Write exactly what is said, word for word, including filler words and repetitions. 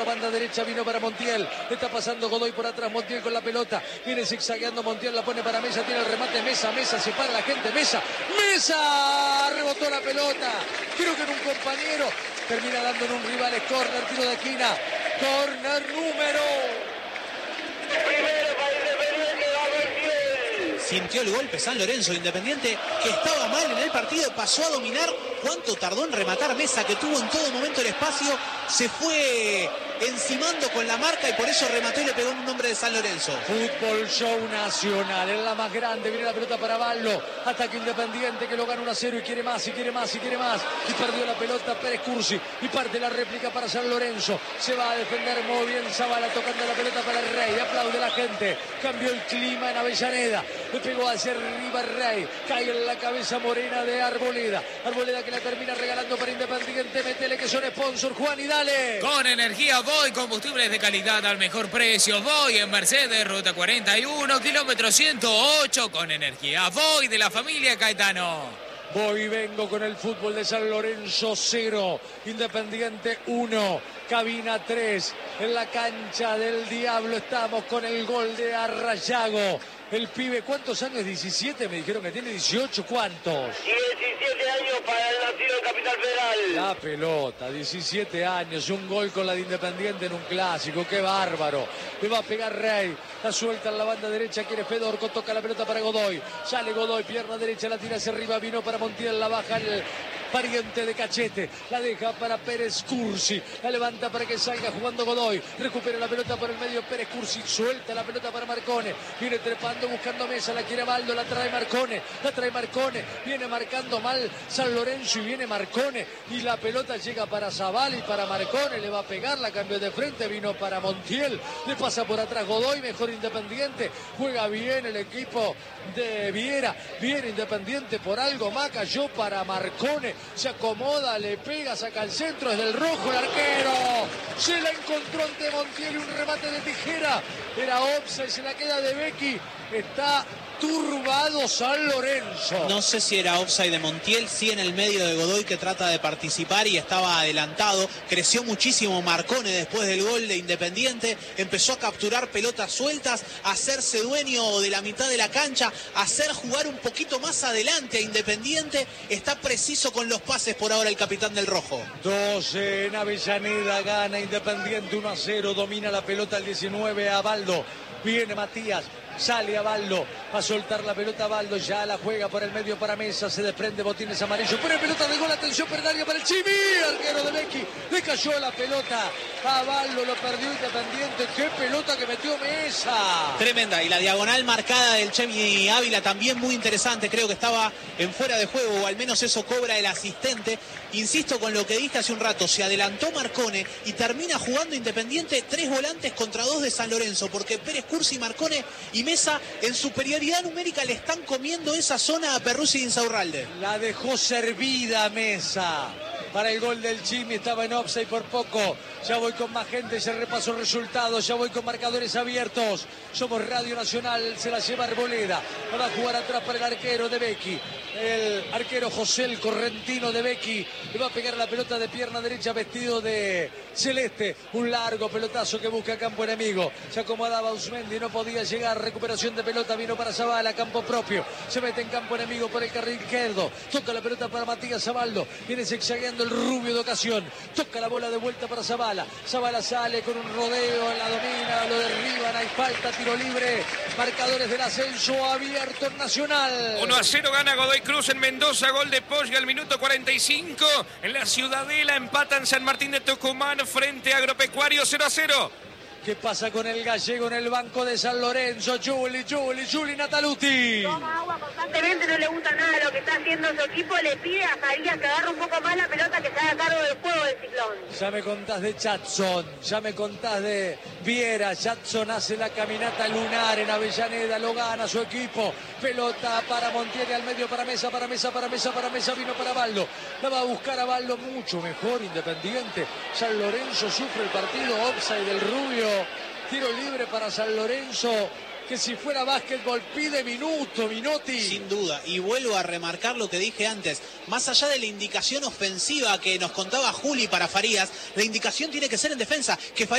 Banda derecha vino para Montiel, está pasando Godoy por atrás, Montiel con la pelota, viene zigzagueando Montiel, la pone para Mesa, tiene el remate Mesa, Mesa, se para la gente, Mesa, Mesa, rebotó la pelota, creo que en un compañero, termina dando en un rival, es córner, tiro de esquina, córner número... Primero para Independiente, va Montiel. Sintió el golpe San Lorenzo, Independiente, que estaba mal en el partido, pasó a dominar. ¿Cuánto tardó en rematar Mesa, que tuvo en todo momento el espacio? Se fue encimando con la marca y por eso remató y le pegó en un hombre de San Lorenzo. Fútbol Show Nacional, es la más grande, viene la pelota para Ballo, ataque Independiente que lo gana uno a cero y quiere más, y quiere más, y quiere más, y perdió la pelota Pérez Cursi, y parte la réplica para San Lorenzo, se va a defender muy bien Zavala, tocando la pelota para el Rey, aplaude la gente, cambió el clima en Avellaneda, le pegó hacia arriba el Rey, cae en la cabeza morena de Arboleda, Arboleda que la termina regalando para Independiente, metele que son sponsor, Juan, y dale. Con energía Voy, combustibles de calidad al mejor precio. Voy en Mercedes, ruta cuarenta y uno, kilómetro ciento ocho, con energía Voy de la familia Caetano. Voy y vengo con el fútbol de San Lorenzo cero, Independiente uno, cabina tres, en la cancha del Diablo estamos con el gol de Arrayago. El pibe, ¿cuántos años? diecisiete, me dijeron que tiene dieciocho, ¿cuántos? diecisiete años para el nacido de Capital Federal. La pelota, diecisiete años, un gol con la de Independiente en un clásico, qué bárbaro. Le va a pegar Rey, la suelta en la banda derecha, quiere Fedorco, toca la pelota para Godoy. Sale Godoy, pierna derecha, la tira hacia arriba, vino para Montiel, la baja el pariente de Cachete, la deja para Pérez Cursi, la levanta para que salga jugando Godoy, recupera la pelota por el medio Pérez Cursi, suelta la pelota para Marcone, viene trepando buscando Mesa, la quiere Baldo, la trae Marcone, la trae Marcone, viene marcando mal San Lorenzo y viene Marcone y la pelota llega para Zavala y para Marcone, le va a pegar, la cambió de frente, vino para Montiel, le pasa por atrás Godoy, mejor Independiente, juega bien el equipo de Viera, viene Independiente por algo más, cayó para Marcone, se acomoda, le pega, saca el centro, es del rojo el arquero, se la encontró ante Montiel y un remate de tijera, era offside, se la queda de Becky, está turbado San Lorenzo. No sé si era offside de Montiel, sí en el medio de Godoy que trata de participar y estaba adelantado. Creció muchísimo Marcone después del gol de Independiente. Empezó a capturar pelotas sueltas, a hacerse dueño de la mitad de la cancha, a hacer jugar un poquito más adelante a Independiente. Está preciso con los pases por ahora el capitán del Rojo. doce en Avellaneda, gana Independiente uno a cero, domina la pelota el diecinueve a Baldo. Viene Matías, sale a Baldo, va a soltar la pelota a Baldo, ya la juega por el medio para Mesa, se desprende Botines amarillo, pone pelota de gol, atención Perdario para el Chimi, arquero de Becky, le cayó la pelota a Baldo, lo perdió Independiente, qué pelota que metió Mesa. Tremenda, y la diagonal marcada del Chemi Ávila también muy interesante, creo que estaba en fuera de juego, o al menos eso cobra el asistente. Insisto con lo que dije hace un rato, se adelantó Marcone y termina jugando Independiente tres volantes contra dos de San Lorenzo, porque Pérez Cursi, Marcone y Mesa en superioridad numérica le están comiendo esa zona a Perruzzi y Insaurralde. La dejó servida Mesa. Para el gol del Chimi, estaba en offside por poco. Ya voy con más gente, se repasó resultados, ya voy con marcadores abiertos. Somos Radio Nacional, se la lleva Arboleda. Va a jugar atrás para el arquero de Becky. El arquero José el Correntino de Becky. Le va a pegar la pelota de pierna derecha vestido de celeste. Un largo pelotazo que busca campo enemigo. Se acomodaba Usmendi, no podía llegar. Recuperación de pelota, vino para Zavala, campo propio. Se mete en campo enemigo por el carril izquierdo. Toca la pelota para Matías Zabaldo. Viene zigzagueando el rubio de ocasión. Toca la bola de vuelta para Zavala. Zavala sale con un rodeo, la domina, lo derriban, hay falta, tiro libre. Marcadores del ascenso abierto en Nacional. uno a cero gana Godoy Cruz en Mendoza, gol de Poggi al minuto cuarenta y cinco. En la Ciudadela empatan San Martín de Tucumán frente a Agropecuario cero a cero. ¿Qué pasa con el gallego en el banco de San Lorenzo? Juli, Juli, Juli Nataluti. Toma agua constantemente, no le gusta nada lo que está haciendo su equipo. Le pide a Farías que agarre un poco más la pelota, que se haga cargo del juego del Ciclón. Ya me contás de Chatson, ya me contás de Viera. Chatson hace la caminata lunar en Avellaneda, lo gana su equipo. Pelota para Montiel, al medio para Mesa, para Mesa, para Mesa, para Mesa, vino para Baldo. La va a buscar a Baldo, mucho mejor Independiente. San Lorenzo sufre el partido, offside del Rubio. Tiro libre para San Lorenzo. que si fuera básquetbol pide minuto, Minotti. Sin duda, y vuelvo a remarcar lo que dije antes, más allá de la indicación ofensiva que nos contaba Juli para Farías, la indicación tiene que ser en defensa, que Farías